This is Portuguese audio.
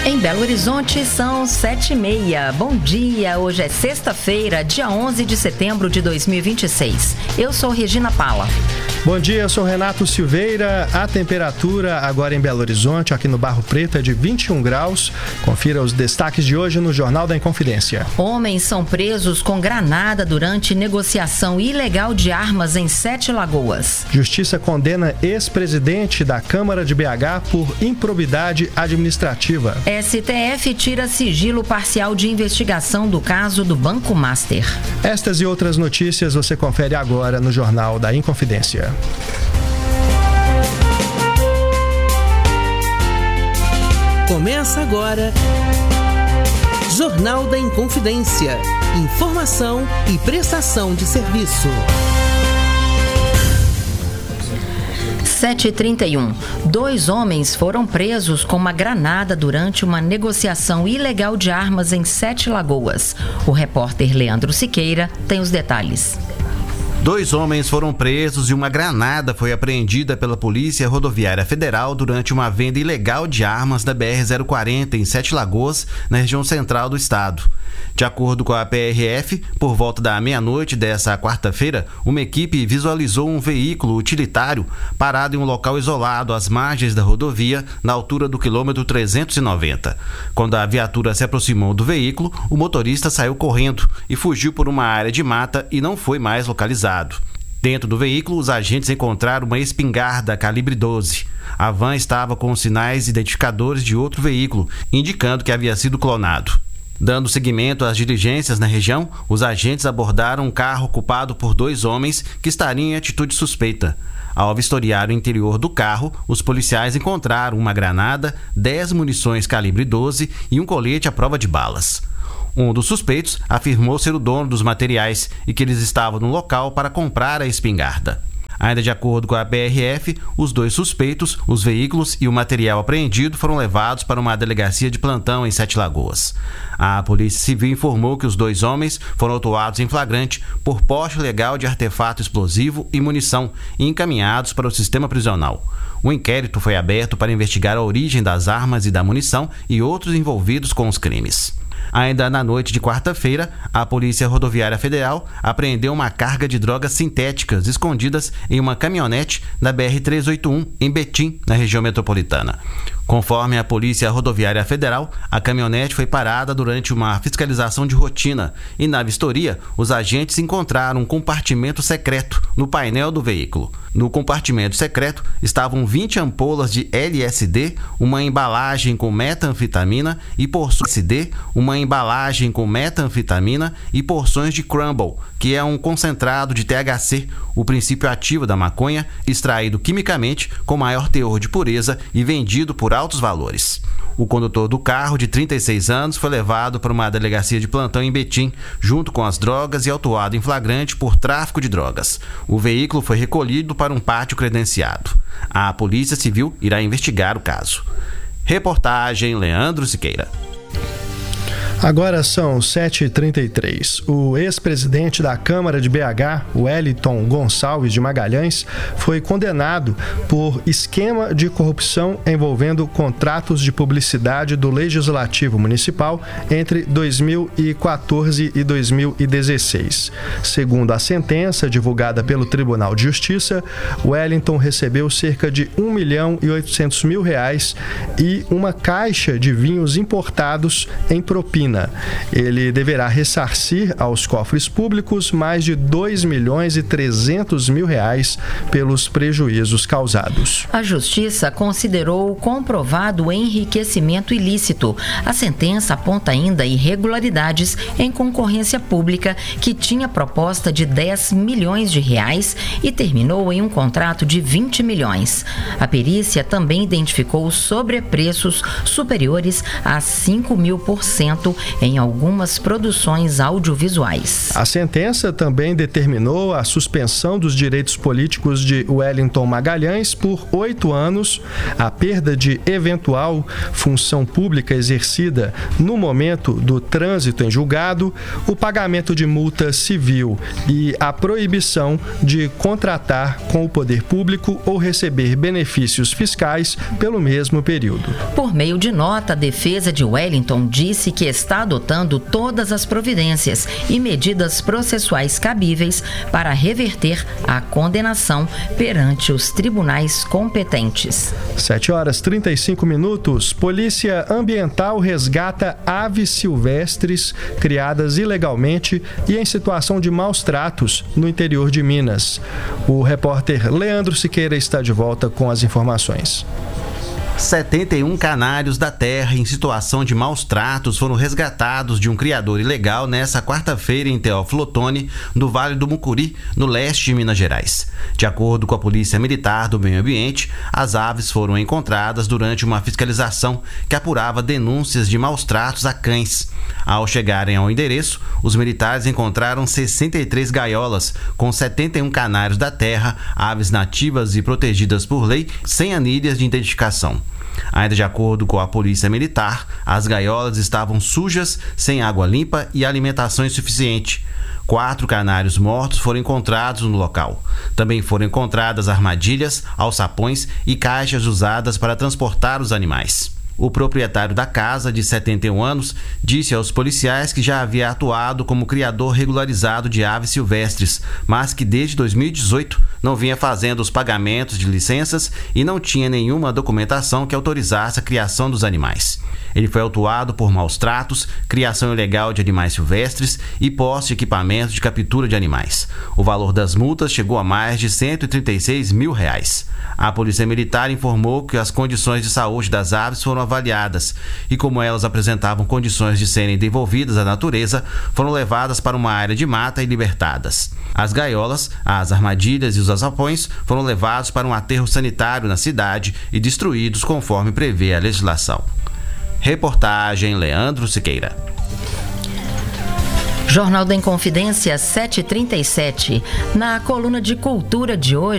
Em Belo Horizonte são 7h30. Bom dia, hoje é sexta-feira, dia 11 de setembro de 2026. Eu sou Regina Paula. Bom dia, eu sou Renato Silveira. A temperatura agora em Belo Horizonte, aqui no Barro Preto, é de 21 graus. Confira os destaques de hoje no Jornal da Inconfidência. Homens são presos com granada durante negociação ilegal de armas em Sete Lagoas. Justiça condena ex-presidente da Câmara de BH por improbidade administrativa. STF tira sigilo parcial de investigação do caso do Banco Master. Estas e outras notícias você confere agora no Jornal da Inconfidência. Começa agora Jornal da Inconfidência. Informação e prestação de serviço. 7h31. 2 homens foram presos com uma granada durante uma negociação ilegal de armas em Sete Lagoas. O repórter Leandro Siqueira tem os detalhes. 2 homens foram presos e uma granada foi apreendida pela Polícia Rodoviária Federal durante uma venda ilegal de armas da BR-040 em Sete Lagoas, na região central do estado. De acordo com a PRF, por volta da meia-noite dessa quarta-feira, uma equipe visualizou um veículo utilitário parado em um local isolado às margens da rodovia, na altura do quilômetro 390. Quando a viatura se aproximou do veículo, o motorista saiu correndo e fugiu por uma área de mata e não foi mais localizado. Dentro do veículo, os agentes encontraram uma espingarda calibre 12. A van estava com os sinais identificadores de outro veículo, indicando que havia sido clonado. Dando seguimento às diligências na região, os agentes abordaram um carro ocupado por 2 homens que estariam em atitude suspeita. Ao vistoriar o interior do carro, os policiais encontraram uma granada, 10 munições calibre 12 e um colete à prova de balas. Um dos suspeitos afirmou ser o dono dos materiais e que eles estavam no local para comprar a espingarda. Ainda de acordo com a PRF, os 2 suspeitos, os veículos e o material apreendido foram levados para uma delegacia de plantão em Sete Lagoas. A Polícia Civil informou que os 2 homens foram autuados em flagrante por porte ilegal de artefato explosivo e munição e encaminhados para o sistema prisional. O inquérito foi aberto para investigar a origem das armas e da munição e outros envolvidos com os crimes. Ainda na noite de quarta-feira, a Polícia Rodoviária Federal apreendeu uma carga de drogas sintéticas escondidas em uma caminhonete na BR-381, em Betim, na região metropolitana. Conforme a Polícia Rodoviária Federal, a caminhonete foi parada durante uma fiscalização de rotina e, na vistoria, os agentes encontraram um compartimento secreto no painel do veículo. No compartimento secreto estavam 20 ampolas de LSD, uma embalagem com metanfetamina e porções de uma embalagem com metanfetamina e porções de crumble, que é um concentrado de THC, o princípio ativo da maconha, extraído quimicamente com maior teor de pureza e vendido por altos valores. O condutor do carro, de 36 anos, foi levado para uma delegacia de plantão em Betim, junto com as drogas, e autuado em flagrante por tráfico de drogas. O veículo foi recolhido para um pátio credenciado. A Polícia Civil irá investigar o caso. Reportagem Leandro Siqueira. Agora são 7h33. O ex-presidente da Câmara de BH, Wellington Gonçalves de Magalhães, foi condenado por esquema de corrupção envolvendo contratos de publicidade do Legislativo Municipal entre 2014 e 2016. Segundo a sentença divulgada pelo Tribunal de Justiça, Wellington recebeu cerca de R$1.800.000 e uma caixa de vinhos importados em propina. Ele deverá ressarcir aos cofres públicos mais de R$2.300.000 pelos prejuízos causados. A Justiça considerou comprovado enriquecimento ilícito. A sentença aponta ainda irregularidades em concorrência pública que tinha proposta de R$10 milhões e terminou em um contrato de R$20 milhões. A perícia também identificou sobrepreços superiores a 5.000% em algumas produções audiovisuais. A sentença também determinou a suspensão dos direitos políticos de Wellington Magalhães por 8 anos, a perda de eventual função pública exercida no momento do trânsito em julgado, o pagamento de multa civil e a proibição de contratar com o poder público ou receber benefícios fiscais pelo mesmo período. Por meio de nota, a defesa de Wellington disse que está adotando todas as providências e medidas processuais cabíveis para reverter a condenação perante os tribunais competentes. 7h35. Polícia Ambiental resgata aves silvestres criadas ilegalmente e em situação de maus tratos no interior de Minas. O repórter Leandro Siqueira está de volta com as informações. 71 canários da terra em situação de maus tratos foram resgatados de um criador ilegal nesta quarta-feira em Teófilo Otoni, no Vale do Mucuri, no leste de Minas Gerais. De acordo com a Polícia Militar do Meio Ambiente, as aves foram encontradas durante uma fiscalização que apurava denúncias de maus tratos a cães. Ao chegarem ao endereço, os militares encontraram 63 gaiolas com 71 canários da terra, aves nativas e protegidas por lei, sem anilhas de identificação. Ainda de acordo com a Polícia Militar, as gaiolas estavam sujas, sem água limpa e alimentação insuficiente. 4 canários mortos foram encontrados no local. Também foram encontradas armadilhas, alçapões e caixas usadas para transportar os animais. O proprietário da casa, de 71 anos, disse aos policiais que já havia atuado como criador regularizado de aves silvestres, mas que desde 2018 não vinha fazendo os pagamentos de licenças e não tinha nenhuma documentação que autorizasse a criação dos animais. Ele foi autuado por maus tratos, criação ilegal de animais silvestres e posse de equipamentos de captura de animais. O valor das multas chegou a mais de R$136 mil. A Polícia Militar informou que as condições de saúde das aves foram avaliadas e, como elas apresentavam condições de serem devolvidas à natureza, foram levadas para uma área de mata e libertadas. As gaiolas, as armadilhas e os alçapões foram levados para um aterro sanitário na cidade e destruídos conforme prevê a legislação. Reportagem Leandro Siqueira. Jornal da Inconfidência 7h37. Na coluna de cultura de hoje,